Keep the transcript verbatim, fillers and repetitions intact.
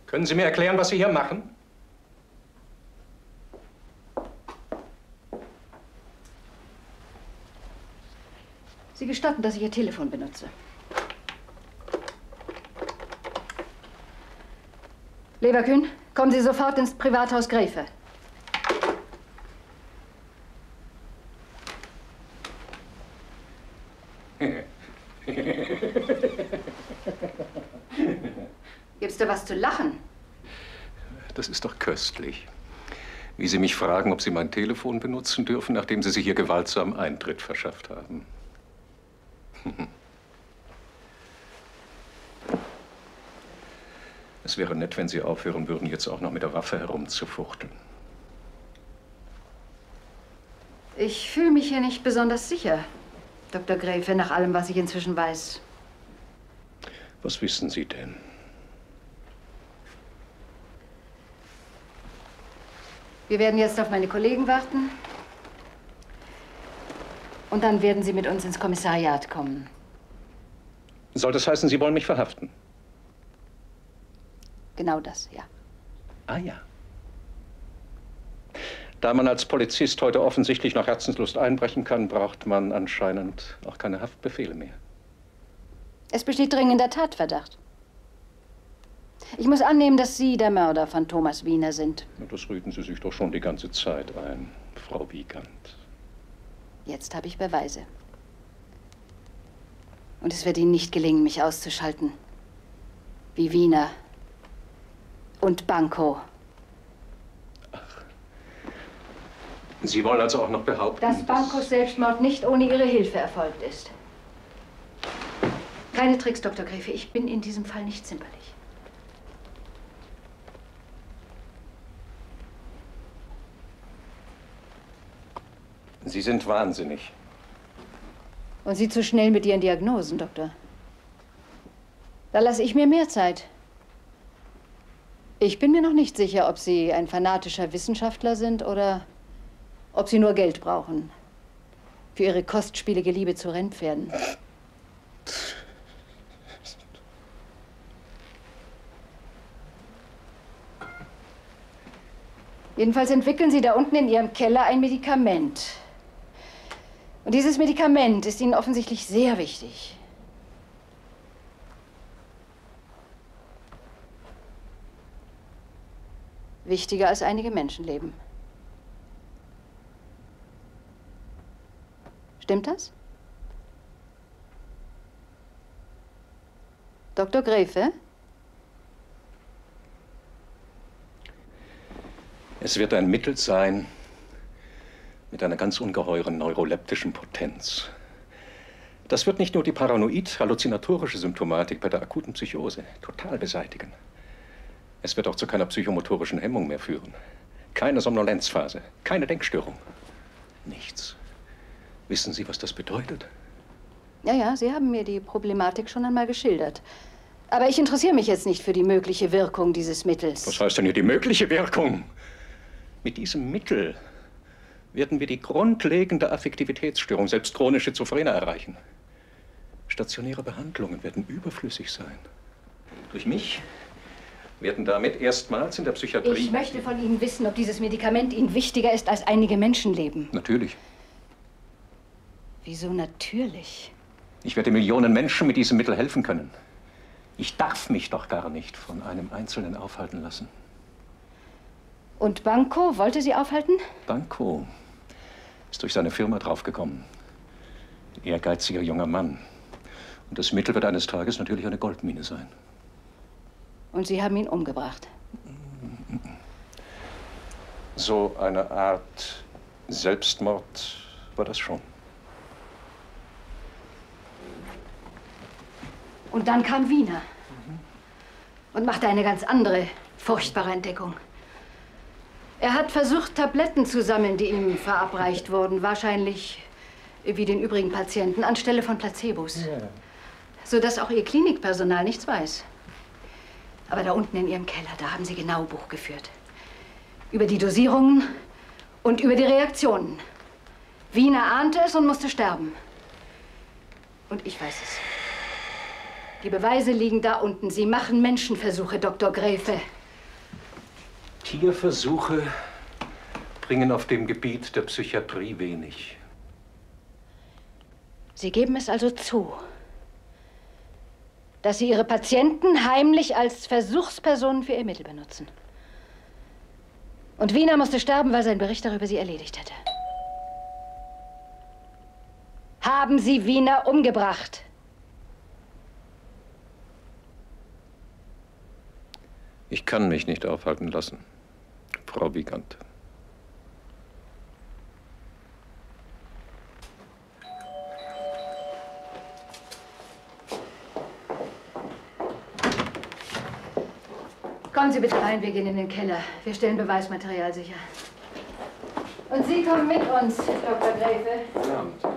Können Sie mir erklären, was Sie hier machen? Sie gestatten, dass ich Ihr Telefon benutze. Leverkühn, kommen Sie sofort ins Privathaus Gräfe. Gibt's da was zu lachen? Das ist doch köstlich. Wie Sie mich fragen, ob Sie mein Telefon benutzen dürfen, nachdem Sie sich hier gewaltsam Eintritt verschafft haben. Es wäre nett, wenn Sie aufhören würden, jetzt auch noch mit der Waffe herumzufuchteln. Ich fühle mich hier nicht besonders sicher, Doktor Gräfe, nach allem, was ich inzwischen weiß. Was wissen Sie denn? Wir werden jetzt auf meine Kollegen warten. Und dann werden Sie mit uns ins Kommissariat kommen. Soll das heißen, Sie wollen mich verhaften? Genau das, ja. Ah ja. Da man als Polizist heute offensichtlich nach Herzenslust einbrechen kann, braucht man anscheinend auch keine Haftbefehle mehr. Es besteht dringender Tatverdacht. Ich muss annehmen, dass Sie der Mörder von Thomas Wiener sind. Das rüden Sie sich doch schon die ganze Zeit ein, Frau Wiegand. Jetzt habe ich Beweise. Und es wird Ihnen nicht gelingen, mich auszuschalten. Wie Wiener und Banco. Ach. Sie wollen also auch noch behaupten, dass Bancos Selbstmord nicht ohne Ihre Hilfe erfolgt ist. Keine Tricks, Doktor Gräfe. Ich bin in diesem Fall nicht zimperlich. Sie sind wahnsinnig. Und Sie zu schnell mit Ihren Diagnosen, Doktor. Da lasse ich mir mehr Zeit. Ich bin mir noch nicht sicher, ob Sie ein fanatischer Wissenschaftler sind oder ob Sie nur Geld brauchen. Für Ihre kostspielige Liebe zu Rennpferden. Jedenfalls entwickeln Sie da unten in Ihrem Keller ein Medikament. Und dieses Medikament ist Ihnen offensichtlich sehr wichtig. Wichtiger als einige Menschenleben. Stimmt das? Doktor Gräfe? Es wird ein Mittel sein mit einer ganz ungeheuren neuroleptischen Potenz. Das wird nicht nur die paranoid-halluzinatorische Symptomatik bei der akuten Psychose total beseitigen. Es wird auch zu keiner psychomotorischen Hemmung mehr führen. Keine Somnolenzphase, keine Denkstörung. Nichts. Wissen Sie, was das bedeutet? Ja, ja, Sie haben mir die Problematik schon einmal geschildert. Aber ich interessiere mich jetzt nicht für die mögliche Wirkung dieses Mittels. Was heißt denn hier die mögliche Wirkung? Mit diesem Mittel werden wir die grundlegende Affektivitätsstörung, selbst chronische Schizophrenie, erreichen. Stationäre Behandlungen werden überflüssig sein. Durch mich werden damit erstmals in der Psychiatrie... Ich möchte von Ihnen wissen, ob dieses Medikament Ihnen wichtiger ist als einige Menschenleben. Natürlich. Wieso natürlich? Ich werde Millionen Menschen mit diesem Mittel helfen können. Ich darf mich doch gar nicht von einem Einzelnen aufhalten lassen. Und Banco wollte Sie aufhalten? Banco ist durch seine Firma draufgekommen. Ehrgeiziger junger Mann. Und das Mittel wird eines Tages natürlich eine Goldmine sein. Und Sie haben ihn umgebracht? So eine Art Selbstmord war das schon. Und dann kam Wiener. Mhm. Und machte eine ganz andere, furchtbare Entdeckung. Er hat versucht, Tabletten zu sammeln, die ihm verabreicht wurden. Wahrscheinlich wie den übrigen Patienten, anstelle von Placebos. Ja. Sodass auch Ihr Klinikpersonal nichts weiß. Aber da unten in Ihrem Keller, da haben Sie genau Buch geführt. Über die Dosierungen und über die Reaktionen. Wiener ahnte es und musste sterben. Und ich weiß es. Die Beweise liegen da unten. Sie machen Menschenversuche, Doktor Gräfe. Tierversuche bringen auf dem Gebiet der Psychiatrie wenig. Sie geben es also zu, dass Sie Ihre Patienten heimlich als Versuchspersonen für Ihr Mittel benutzen. Und Wiener musste sterben, weil sein Bericht darüber Sie erledigt hätte. Haben Sie Wiener umgebracht? Ich kann mich nicht aufhalten lassen, Frau Wiegand. Kommen Sie bitte rein, wir gehen in den Keller. Wir stellen Beweismaterial sicher. Und Sie kommen mit uns, Doktor Gräfe. Guten Abend.